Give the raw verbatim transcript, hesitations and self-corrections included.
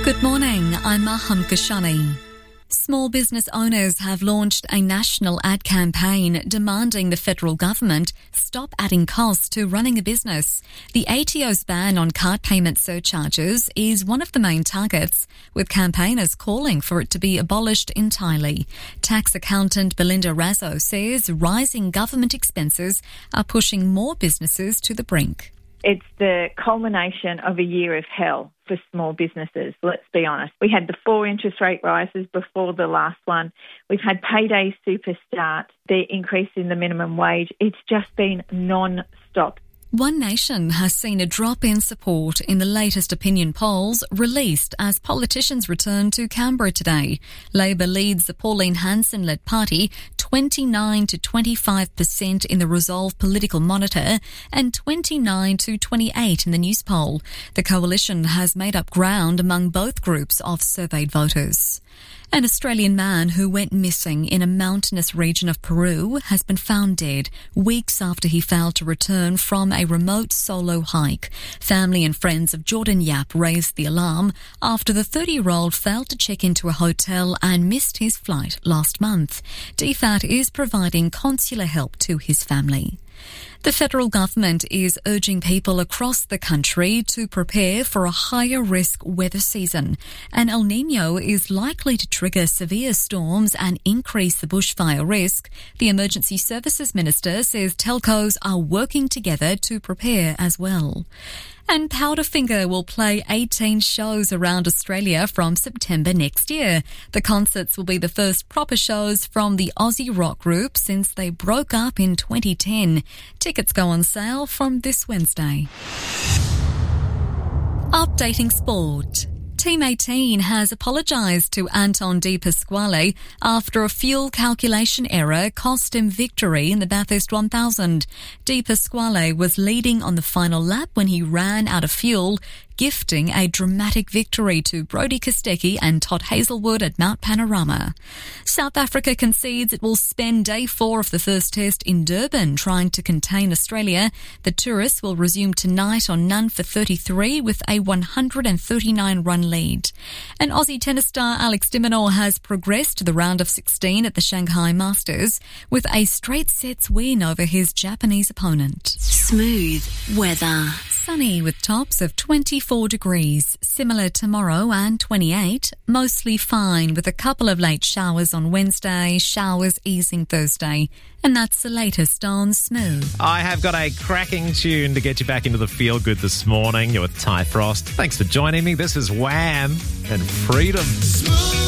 Good morning, I'm Maham Kashani. Small business owners have launched a national ad campaign demanding the federal government stop adding costs to running a business. The A T O's ban on card payment surcharges is one of the main targets, with campaigners calling for it to be abolished entirely. Tax accountant Belinda Razzo says rising government expenses are pushing more businesses to the brink. It's the culmination of a year of hell for small businesses, let's be honest. We had the four interest rate rises before the last one. We've had payday super start, the increase in the minimum wage. It's just been non-stop. One Nation has seen a drop in support in the latest opinion polls released as politicians return to Canberra today. Labor leads the Pauline Hanson-led party twenty-nine to twenty-five percent in the Resolve Political Monitor and twenty-nine to twenty-eight in the News poll. The coalition has made up ground among both groups of surveyed voters. An Australian man who went missing in a mountainous region of Peru has been found dead weeks after he failed to return from a remote solo hike. Family and friends of Jordan Yap raised the alarm after the thirty-year-old failed to check into a hotel and missed his flight last month. D F A T is providing consular help to his family. The federal government is urging people across the country to prepare for a higher risk weather season. An El Niño is likely to trigger severe storms and increase the bushfire risk. The Emergency Services Minister says telcos are working together to prepare as well. And Powderfinger will play eighteen shows around Australia from September next year. The concerts will be the first proper shows from the Aussie rock group since they broke up in twenty ten. Tickets go on sale from this Wednesday. Updating sport. Team eighteen has apologised to Anton De Pasquale after a fuel calculation error cost him victory in the Bathurst one thousand. De Pasquale was leading on the final lap when he ran out of fuel, gifting a dramatic victory to Brodie Kostecki and Todd Hazelwood at Mount Panorama. South Africa concedes it will spend day four of the first test in Durban trying to contain Australia. The tourists will resume tonight on None for thirty-three with a one hundred thirty-nine run lead. And Aussie tennis star Alex de Minaur has progressed to the round of sixteen at the Shanghai Masters with a straight sets win over his Japanese opponent. Smooth weather. Sunny with tops of twenty-four degrees, similar tomorrow and twenty-eight, mostly fine with a couple of late showers on Wednesday, showers easing Thursday. And that's the latest on Smooth. I have got a cracking tune to get you back into the feel good this morning. You're with Ty Frost. Thanks for joining me. This is Wham and Freedom. Smooth.